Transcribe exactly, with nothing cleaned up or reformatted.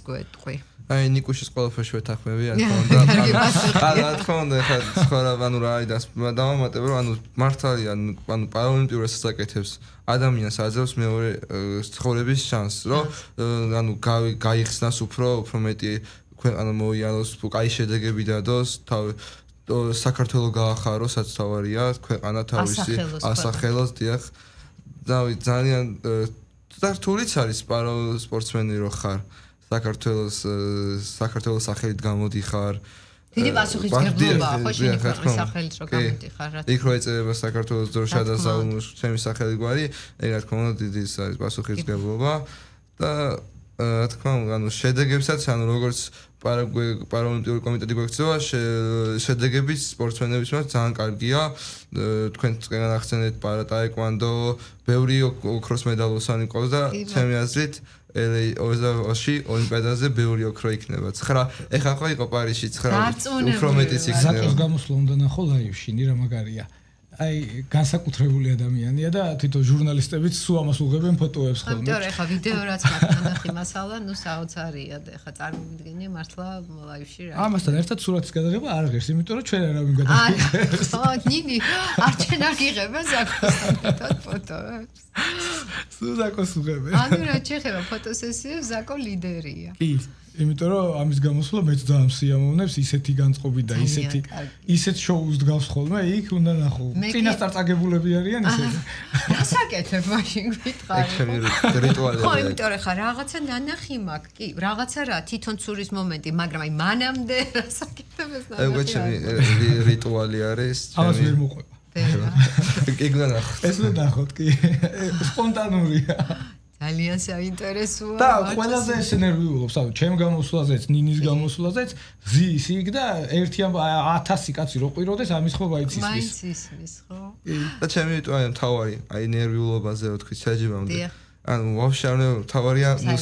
გვეტყვი? აი ნიკუშის ყველაფერში ვეთანხმები, რა თქმა უნდა. რა თქმა უნდა, ხა სხვა ანუ რა არის დავამატებ, რომ ანუ მართალია, ანუ პარალიმპიურ ასაკეთებს ადამიანს აძლევს მეორე ცხოვრების შანსს, რომ ანუ გაიხსნას უფრო, უფრო მეტი ქვეყანა მოიაროს, კაი შედეგები დადოს, თავი საქართველოს გაახაროს, რაც თავარია, ქვეყანა თავისი ასახელოს, დიახ. დავით ძალიან რთულიც არის პარო სპორტსმენი რო ხარ. საქართველოს საქართველოს სახელით გამოდიხარ. დიდი პასუხისმგებლობაა, ხო, შენი ქვეყნის სახელით რო გამოდიხარ, რა თქმა უნდა. იქ რო ეწევა საქართველოს დროშა და საუნოს ჩემი სახელი გვარი, ეგ რა თქმა უნდა დიდი არის პასუხისმგებლობა და რა თქმა უნდა, ანუ შედეგებსაც, ანუ როგორც პარალიმპიური კომიტეტი გვექცევა, შედეგებიც სპორტსმენების მიმართ ძალიან კარგია. თქვენ განახსენეთ პარატაეკვანდო, ბევრი ოქროს მედალოსანი ყავს და ჩემი აზრით ელეი ოლიმპიადაზე ბევრი ოქრო იქნება. ცხრა, ეხლა ხო იყო პარიზში ცხრა, უფრო მეტიც იქნება. საკოს გამოსვლა უნდა ნახო ლაივში, ნირა მაგარია. აი, განსაკუთრებული ადამიანია და თვითონ ჟურნალისტებიც სულ ამას უღებენ ფოტოებს ხოლმე. ამიტომ ეხლა ვიდეო რაც მაგნახი მასალა, ნუ საოცარია და ეხლა წარმოვიდგინე მართლა ლაივში რა. ამასთან ერთად სურათის გადაღება არ ღირს, იმიტომ რომ ჩვენ არავინ გადავიღებთ. აა, ნინი, არ ჩვენ არ გიღებენ საკოსთან ფოტოებს. სულ საკოს უღებენ. ანუ რა შეხება ფოტოსესიებს, საკო ლიდერია. კი. იმიტომ რომ ამის გამოსვლა მეც ძალიან სიამოვნებს, ისეთი განწყობი და ისეთი ისეთ შოუს დგავს ხოლმე, იქ უნდა ნახო. წინასწარ წაგებულები არიან ისეთი. რას აკეთებ მაშინ გითხარი? ეგ ჩემი რიტუალია. ხო, იმიტომ რომ ხა რაღაცა ნანახი მაქვს, კი, რაღაცა რა, თვითონ ცურის მომენტი, მაგრამ აი მანამდე რას აკეთებ ეს ნანახი? ეგ ჩემი რიტუალი არის. ამას ვერ მოყვება. ეგ უნდა ნახოთ. ეს უნდა ნახოთ, კი. სპონტანურია. ძალიან საინტერესოა. და ყველაზე ეს ნერვიულობს, ანუ ჩემ გამოსვლაზეც, ნინის გამოსვლაზეც ზის იქ და ერთი ათასი კაცი რო ყვიროდეს, ამის ხო მაინც ისმის. მაინც ისმის, ხო? და ჩემი რიტუალი მთავარი, აი ნერვიულობაზე რო თქვი საჯებამდე. ანუ ვაფშე არ მთავარია